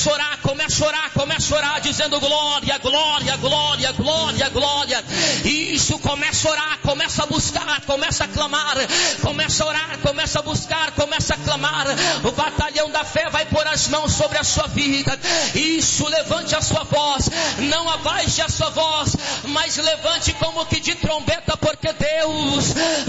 Começa a orar, começa a orar, começa a orar, dizendo glória, glória, glória, glória, glória. Isso, começa a orar, começa a buscar, começa a clamar, começa a orar, começa a buscar, começa a clamar. O batalhão da fé vai pôr as mãos sobre a sua vida. Isso, levante a sua voz, não abaixe a sua voz, mas levante como que de trombeta, porque Deus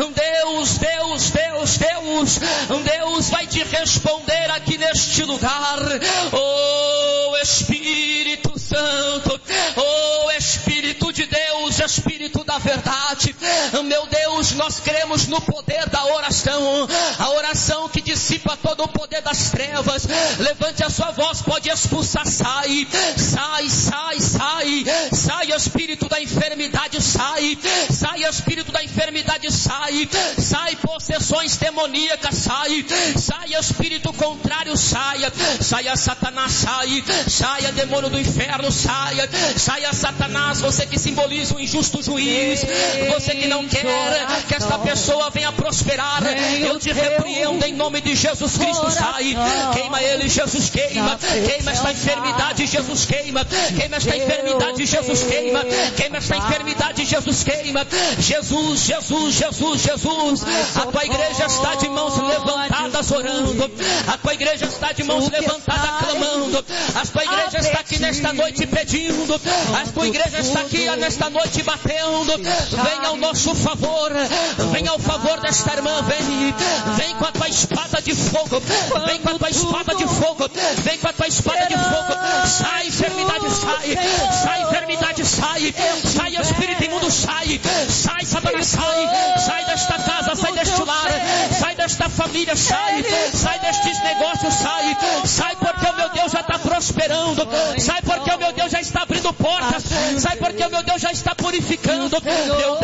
vai te responder aqui neste lugar. Oh Espírito Santo, oh Espírito de Deus, Espírito da verdade, meu Deus, nós cremos no poder da oração, a oração que dissipa todo o poder das trevas. Levante a sua voz, pode expulsar, sai, sai, sai, sai, sai espírito da enfermidade, sai, sai espírito da enfermidade, sai, sai possessões demoníacas, sai, sai espírito contrário, saia, saia Satanás, sai, saia demônio do inferno, saia, saia Satanás, você que simboliza o injusto juiz, você que não quer que esta pessoa venha prosperar, eu te repreendo em nome de Jesus Cristo, sai, queima ele, Jesus, queima, queima esta enfermidade, Jesus, queima, queima esta enfermidade, Jesus, queima, queima esta enfermidade, Jesus, queima, Jesus, Jesus, Jesus, Jesus, a tua igreja está de mãos levantadas orando, a tua igreja está de mãos levantadas clamando, a tua igreja está aqui nesta noite pedindo, a tua igreja está aqui nesta noite batendo, venha ao nosso favor, venha ao favor desta irmã, vem com a tua espada de fogo, vem com a tua espada de fogo, vem com a tua espada de fogo, sai enfermidade, sai, sai enfermidade, sai, sai espírito imundo, sai, sai Satanás, sai, sai desta casa, sai deste lar, sai desta família, sai, sai destes negócios, sai, sai porque o meu Deus já está prosperando, sai porque o meu Deus já está abrindo portas, sai porque o meu Deus já está purificando, meu